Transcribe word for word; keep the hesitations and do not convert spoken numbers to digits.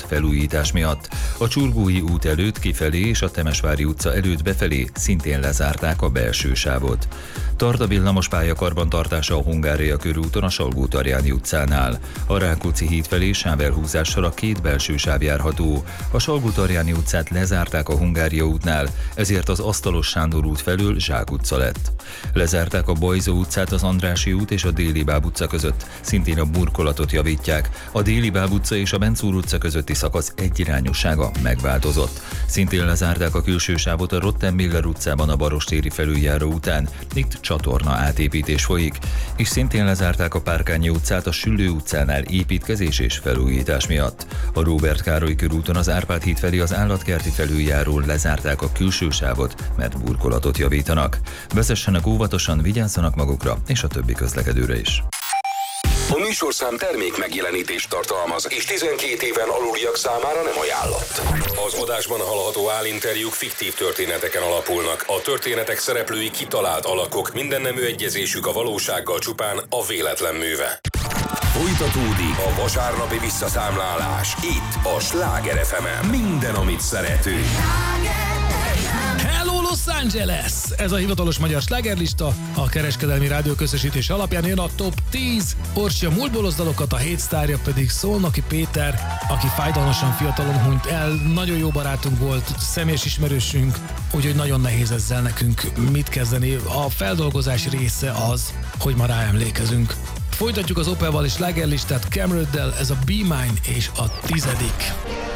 felújítás miatt. A Csurgói út előtt kifelé és a Temesvári utca előtt befelé szintén lezárták a belső sávot. Tart a villamospálya karbantartása a Hungária körúton a Salgó-Tarjáni utcánál. A Rákóczi híd felé sávelhúzással a két belső sáv járható. A Salgó-Tarjáni utcát lezárták a Hungária útnál, ezért az Asztalos Sándor út felől zsákutca lett. Lezárták a Bajzó utcát az Andrássy út és a Déli Báb utca között, szintén a burkolatot javítják. A Déli Báb utca és a Bencúr utca közötti szakasz egyirányossága megváltozott. Szintén lezárták a külső sávot a Rottenmiller utcában a Barostéri felüljáró után, itt csatorna átépítés folyik, és szintén lezárták a Párkányi utcát a Süllő utcánál építkezés és felújítás miatt. A Róbert Károly körúton az Árpád híd felé az Állatkerti felüljárón lezárták a külső sávot, mert burkolatot javítanak. Vezessenek óvatosan, vigyázzanak magukra és a többi közlekedőre is. A műsorszám termék megjelenítést tartalmaz, és tizenkét éven aluliak számára nem ajánlott. Az adásban hallható állinterjúk fiktív történeteken alapulnak. A történetek szereplői kitalált alakok, mindennemű egyezésük a valósággal csupán a véletlen műve. Folytatódik a vasárnapi visszaszámlálás itt a Sláger ef emen. Minden, amit szeretünk. Hello Los Angeles! Ez a hivatalos magyar slágerlista. A kereskedelmi rádió közösítés alapján jön a top tíz. Orsi a múltból dalokat, a hét sztárja pedig Szolnoki Péter, aki fájdalmasan fiatalon hunyt el. Nagyon jó barátunk volt, személyes ismerősünk, úgyhogy nagyon nehéz ezzel nekünk mit kezdeni. A feldolgozás része az, hogy ma ráemlékezünk. Folytatjuk az Opelval és slágerlistát Cameron-del, ez a Be Mine és a tizedik.